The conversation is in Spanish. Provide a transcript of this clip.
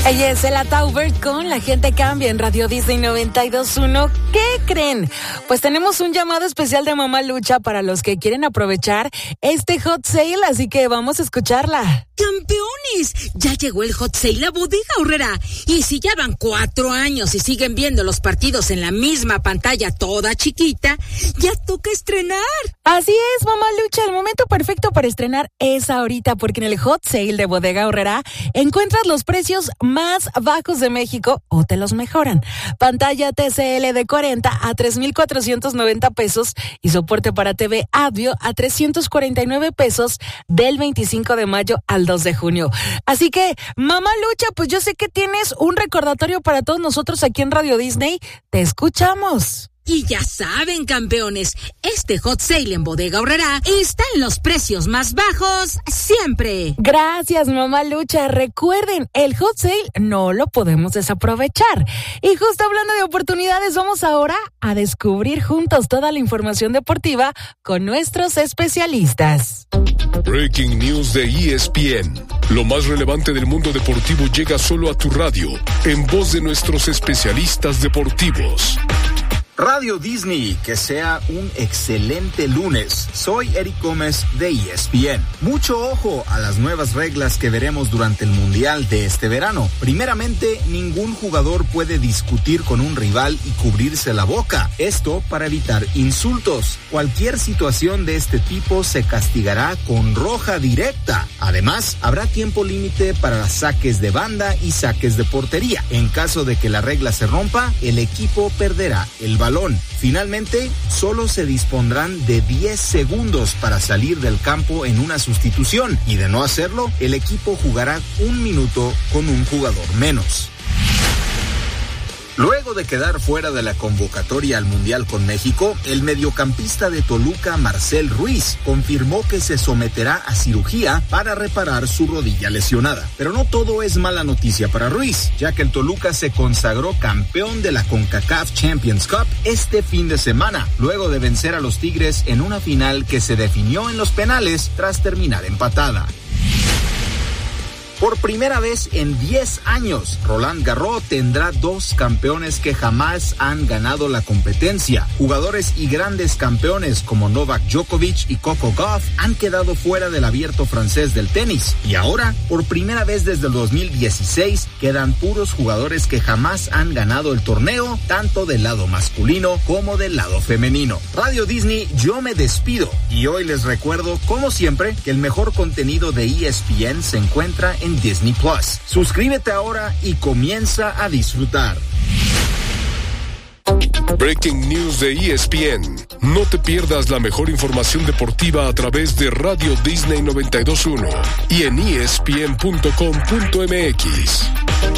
Ella es Ella Taubert con La Gente Cambia en Radio Disney 92.1. ¿Qué creen? Pues tenemos un llamado especial de Mamá Lucha para los que quieren aprovechar este hot sale, así que vamos a escucharla. ¡Campeones! Ya llegó el hot sale a Bodega Aurrera. Y si ya van 4 años y siguen viendo los partidos en la misma pantalla toda chiquita, ya toca estrenar. Así es, Mamá Lucha, el momento perfecto para estrenar es ahorita, porque en el hot sale de Bodega Aurrera encuentras los precios más bajos de México o te los mejoran. Pantalla TCL de 40 a 3,490 pesos y soporte para TV Audio a 349 pesos del 25 de mayo al 2 de junio. Así que, Mamá Lucha, pues yo sé que tienes un recordatorio para todos nosotros aquí en Radio Disney. Te escuchamos. Y ya saben, campeones, este hot sale en Bodega Aurrera está en los precios más bajos siempre. Gracias, Mamá Lucha. Recuerden, el hot sale no lo podemos desaprovechar. Y justo hablando de oportunidades, vamos ahora a descubrir juntos toda la información deportiva con nuestros especialistas. Breaking News de ESPN. Lo más relevante del mundo deportivo llega solo a tu radio, en voz de nuestros especialistas deportivos. Radio Disney, que sea un excelente lunes. Soy Eric Gómez de ESPN. Mucho ojo a las nuevas reglas que veremos durante el Mundial de este verano. Primeramente, ningún jugador puede discutir con un rival y cubrirse la boca. Esto para evitar insultos. Cualquier situación de este tipo se castigará con roja directa. Además, habrá tiempo límite para las saques de banda y saques de portería. En caso de que la regla se rompa, el equipo perderá el balón. Finalmente, solo se dispondrán de 10 segundos para salir del campo en una sustitución y de no hacerlo, el equipo jugará 1 minuto con un jugador menos. Luego de quedar fuera de la convocatoria al Mundial con México, el mediocampista de Toluca, Marcel Ruiz, confirmó que se someterá a cirugía para reparar su rodilla lesionada. Pero no todo es mala noticia para Ruiz, ya que el Toluca se consagró campeón de la CONCACAF Champions Cup este fin de semana, luego de vencer a los Tigres en una final que se definió en los penales tras terminar empatada. Por primera vez en 10 años, Roland Garros tendrá 2 campeones que jamás han ganado la competencia. Jugadores y grandes campeones como Novak Djokovic y Coco Gauff han quedado fuera del abierto francés del tenis. Y ahora, por primera vez desde el 2016, quedan puros jugadores que jamás han ganado el torneo, tanto del lado masculino como del lado femenino. Radio Disney, yo me despido. Y hoy les recuerdo, como siempre, que el mejor contenido de ESPN se encuentra en Disney Plus. Suscríbete ahora y comienza a disfrutar. Breaking News de ESPN. No te pierdas la mejor información deportiva a través de Radio Disney 92.1 y en ESPN.com.mx.